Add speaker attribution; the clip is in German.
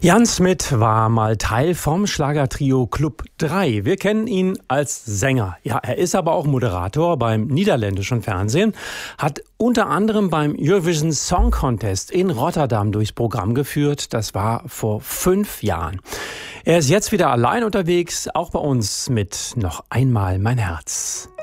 Speaker 1: Jan Smit war mal Teil vom Schlagertrio Club 3. Wir kennen ihn als Sänger. Ja, er ist aber auch Moderator beim niederländischen Fernsehen, hat unter anderem beim Eurovision Song Contest in Rotterdam durchs Programm geführt. Das war vor 5 Jahren. Er ist jetzt wieder allein unterwegs, auch bei uns mit Noch einmal mein Herz.